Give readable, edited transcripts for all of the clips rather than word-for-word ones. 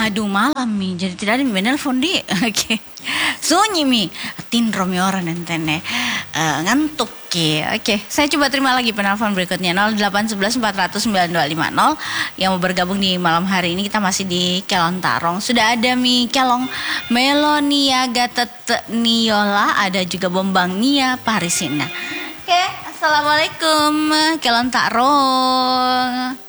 Aduh malam mi, jadi tidak ada mi menelpon di. Oke. Sunyi mi. Tindro mi orang nentene. Ngantuk ki. Oke, saya coba terima lagi penelpon berikutnya 0811 400 9250 yang mau bergabung di malam hari ini. Kita masih di Kelon Tarong. Sudah ada mi Kelong Melonia Gatet Niola, ada juga Bombang Nia Parisina. Oke, assalamualaikum Kelon Tarong.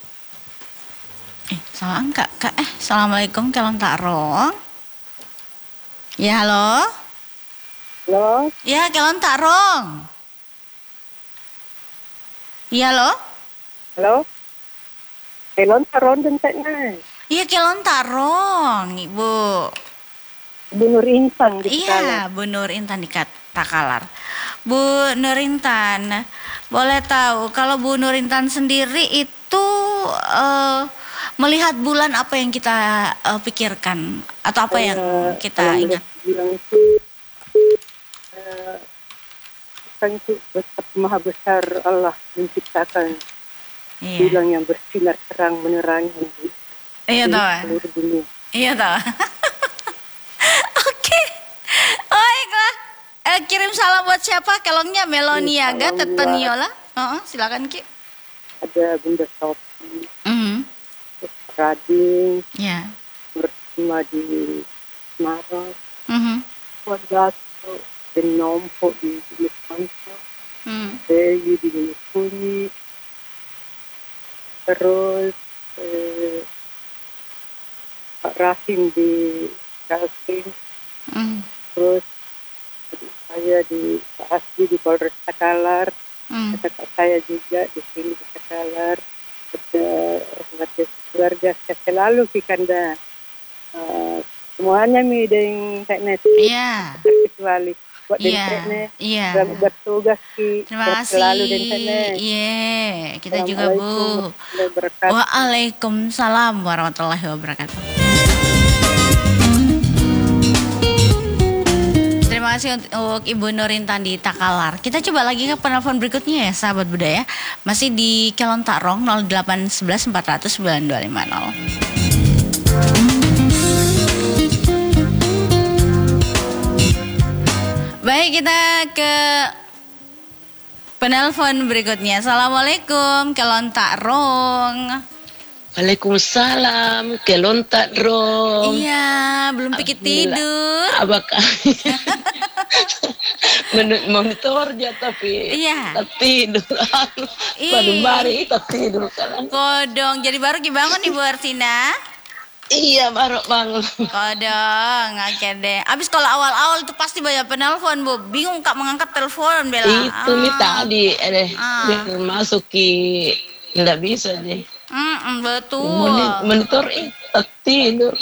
Salah angka kak. Assalamualaikum Kelon Tarong. Ya halo. Halo. Ya Kelon Tarong. Ya halo. Halo. Kelon Tarong dan Tekna. Iya Kelon Tarong, Ibu. Bu Nur Intan di Iya, Takalar. Bu Nur Intan di Takalar. Bu Nur Intan, boleh tahu kalau Bu Nur Intan sendiri itu melihat bulan apa yang kita pikirkan atau apa yang kita ingat? Bulan itu kan itu maha besar Allah menciptakan bulan yang bersinar terang menerangi seluruh dunia. Iya tahu. Oke. Baiklah. Kirim salam buat siapa? Kelongnya Melonia Gatet Niola. Silakan Ki. Ada Bunda Sophie. Rading, bersama di Semarang, Wadato, dan Nompo di Nusantara, Dewi di Nusuni, terus Pak Rahim di Kalsing, terus saya di Pak Asli di Polres Takalar, kakak saya juga di sini di Takalar. Keluarga saya selalu Kikanda semuanya mi dengan teknik terkecuali buat teknik selamat bertugas ki selalu dengan teknik. Kita juga Bu. Waalaikumsalam warahmatullahi wabarakatuh. Terima kasih untuk Ibu Nur Intan di Takalar. Kita coba lagi ke penelpon berikutnya ya sahabat budaya. Masih di Kelon Tarong 0811 400 9250. Baik, kita ke penelpon berikutnya. Assalamualaikum Kelon Tarong. Waalaikumsalam, Kelon Tarong. Iya, belum pikir tidur. Apakah monitor aja tapi tidur. Baru mari tidur kan. Kodong, jadi baru bangun nih Bu Arsina. Iya, baru bangun. Kodong, oke deh. Abis kalau awal-awal itu pasti banyak penelpon Bu. Bingung Kak mengangkat telepon Bella. Itu nih tadi masuki nggak bisa deh. Betul. Monitor tidur.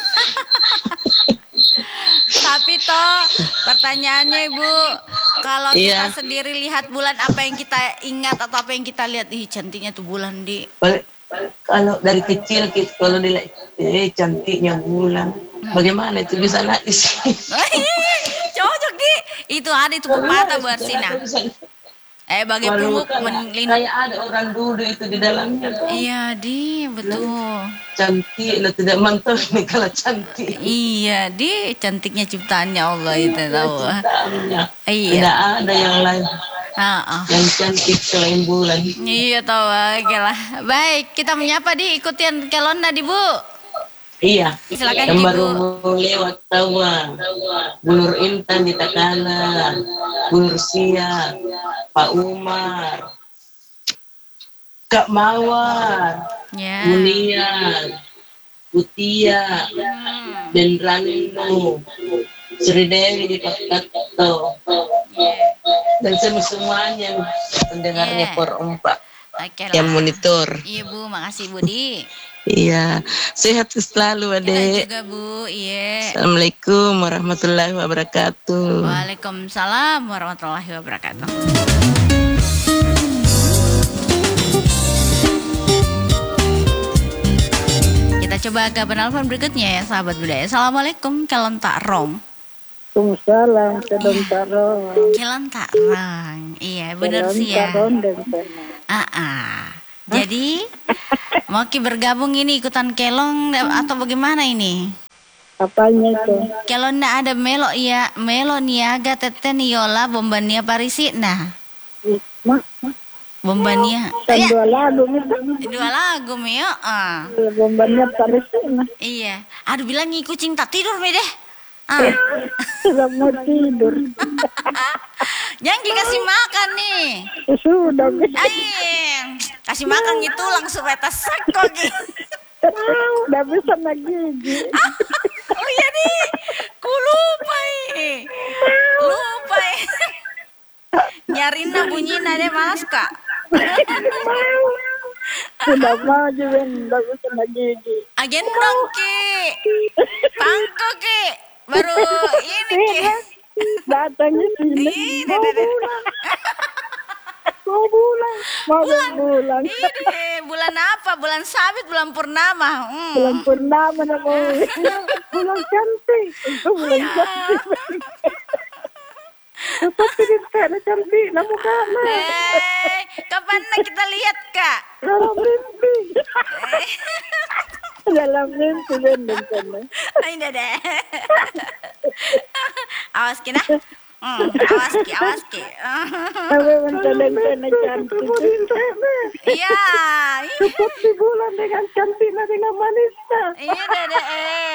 Tapi toh pertanyaannya Ibu, kalau kita sendiri lihat bulan apa yang kita ingat atau apa yang kita lihat? Ih cantiknya tuh bulan di. Kalau dari kecil kita kalau dilihat cantiknya bulan, bagaimana itu bisa nangis? Cocok di. Itu ada itu pepatah Bu Arsina. Bagai punguk melindungi. Kayak ada orang dulu itu di dalamnya. Iya di, betul. Cantik, lo tidak mantul nih kalau cantik. Iya di, cantiknya ciptaannya Allah itu tahu. Iya. Tidak ada yang lain. Yang cantik selain bulan. Iya tahu, oke lah. Baik, kita menyapa di ikutin Kelon tadi Bu. Iya. Silakan yang baru lewat tahu Bu Nur Intan di Takalar, Bu Nur Sia, Pak Umar, Kak Mawar, Munian, Utia, dan Ranu, Sri Dewi di Pakato, dan semuanya pendengarnya Porompa yang monitor. Iya Bu, makasih Budi. Iya, sehat selalu Adek. Kita juga Bu, iya. Assalamualaikum warahmatullahi wabarakatuh. Waalaikumsalam warahmatullahi wabarakatuh. Kita coba ke penelpon berikutnya ya sahabat budaya. Assalamualaikum Kelon Tarong. Waalaikumsalam Kelon Tarong. Kelon Tarong, iya benar sih ya. Jadi Mau Ki bergabung ini ikutan kelong atau bagaimana ini? Apanya itu? Kalau ndak ada melo niaga teten yola bombania parisi nah. Bombania. Kan dua lagu itu. Dua lagu Mio. Bombania parisi nah. Iya. Aduh bilang kucing tak tidur me deh. Sudah mau tidur. Jangan dikasih makan nih. Sudah. Kasih makan itu langsung atas seko gitu. Udah bisa gigi. Oh iya nih, lupa nyariin bunyiin deh malas kak. Sudah mau juga udah bisa gigi. Agen dong Ki, pangko Ki, baru ini Ki. Datangnya sini. Mau bulan. Bulan apa? Bulan sabit, bulan purnama. Bulan purnama na mau. Bulan cantik. Itu bulan cantik. Seperti kita cantik na mukha na. Kapan na kita lihat Kak? Dalam mimpi. Dalam mimpi bener. Ay, deh. Awas kina. Awas ki. Tapi mentalenta cantik. Iya. Seperti bulan dengan cantiknya dengan manisnya. Iya deh.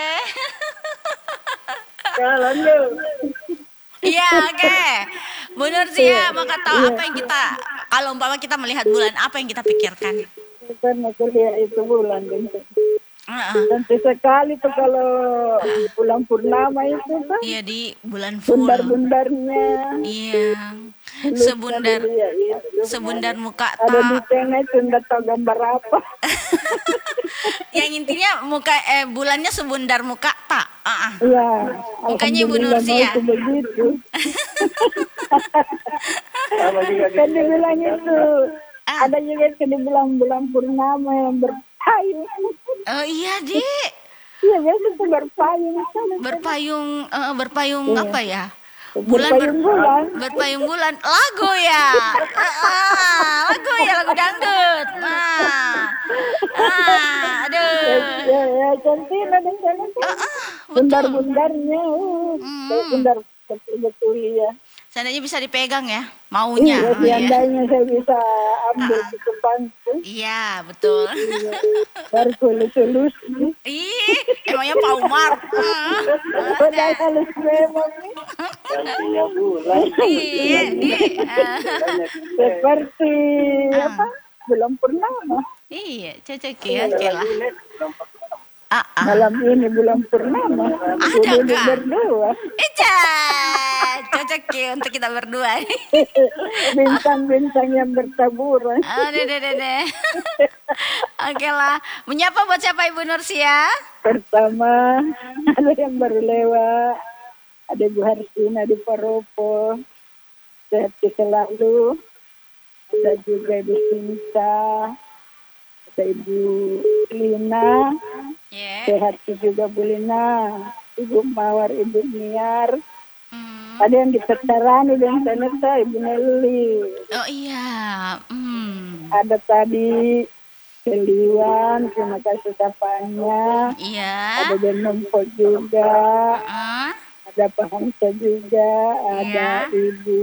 Jalan lu. Iya oke. Benar sih ya. Maka tahu apa yang kita kalau umpama kita melihat bulan apa yang kita pikirkan? Kan aku lihat itu bulan gitu. Nanti sekali tuh kalau bulan purnama itu kan. Iya di bulan full. Bundar-bundarnya. Iya. Sebundar muka tak. Ada di tengah itu nggak tahu gambar apa. Yang intinya muka bulannya sebundar muka tak. Iya. Mukanya Ibu Nursi ya. Begitu. Kan dibilang itu. Ada juga yang dibilang bulan purnama yang berpayung. Oh iya Dik. Iya biasa itu berpayung iya. Apa ya? Berpayung bulan lagu ya. Lagu dangdut. Aduh. Ya cantik ada sana. Bundar-bundarnya. Bundar betul ya. Seandainya bisa dipegang ya, maunya. Seandainya saya bisa ambil di depanku. Iya, betul. Baru tulus. Emangnya Pak Umar. Udah halus memang. Iya. Seperti apa? Bulan purnama. Iya, cocok ya, lah. Malam ini bulan purnama. Ada Kak? Berdua. Cocok ya untuk kita berdua. Bintang-bintang yang bertaburan. Deh. Oke lah. Menyapa buat siapa Ibu Nursia? Pertama, ada yang baru lewat. Ada Ibu Harsina di Paropo. Sehat selalu. Ada juga Ibu Sinta. Ada Ibu Lina. Sehat juga Bu Lina. Ibu Mawar, Ibu Niar. Ada yang di Petarani dan Saneta, Ibu Nelly. Oh iya. Ada tadi Keliwan, terima kasih sapanya. Iya. Ada Denompo juga. Ada Pak Hamsa juga. Ada Ibu.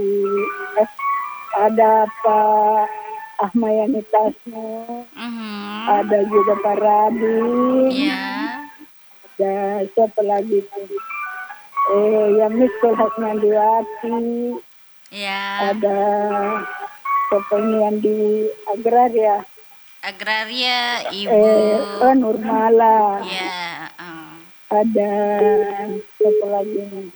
Ada Pak Ahmayani Tasmu. Ada juga Pak Rabi. Iya. Ada siapa lagi tuh? Yang Miskul Hasmandiwati. Ya. Ada yang di Agraria. Ibu Nurmala. Ya. Ada siapa lagi?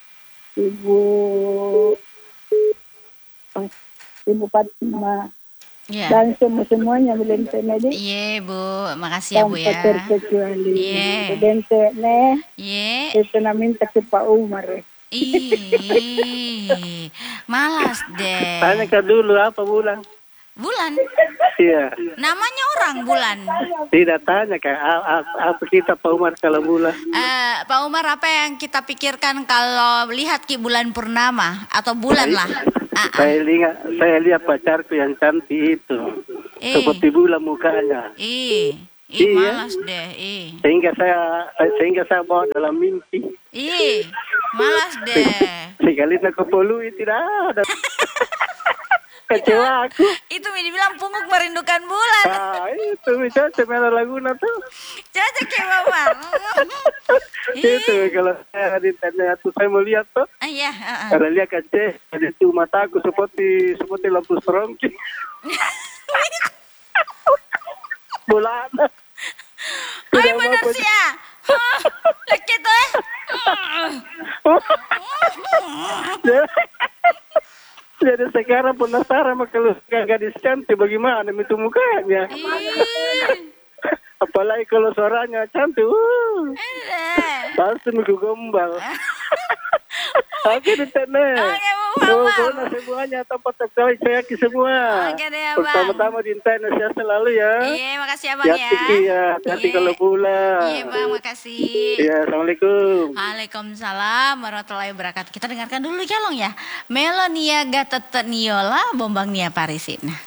Ibu Fatima. Ya. Dan semuanya belum tadi. Iya Bu, makasih ya Bu ya. Terkecuali. Iya. Dan Iya. Itu minta ke Pak Umar. Malas deh. Tanya ke dulu apa bulan? Bulan? Iya. Namanya orang Bulan. Tidak tanya Kak, apa kita Pak Umar kalau bulan? Pak Umar apa yang kita pikirkan kalau lihat Ki bulan purnama atau bulan lah? Saya lihat pacarku yang cantik itu. seperti bulan mukanya. Malas deh. Sehingga saya bawa dalam mimpi. Malas deh. Sekali nak kepolui tidak ada. Kecewa aku. Itu dibilang pungguk merindukan bulan. Itu bisa cemela Laguna tuh. Cocok ya Mama. Itu kalau saya di internet tuh saya mau lihat tuh. Iya. Kalau lihat kaca, itu mataku seperti lampu serongki. Bulan. Ay benar sih ya. Lekit tuh. Jadi sekarang penasaran kalau gadis cantik bagaimana itu mukanya. Apalagi kalau suaranya cantik. Pasti minggu gombal. Oke di internet. Pokoknya semuanya tempat terkait saya ke semua. Oke deh Abang. Pertama-tama di internet saya selalu ya. Iya makasih Abang ya. Hati kalau bulan. Iya Bang makasih. Iya assalamualaikum. Waalaikumsalam warahmatullahi wabarakatuh. Kita dengarkan dulu Calong ya. Melonia Gatete Niola Bombang Nia Parisin.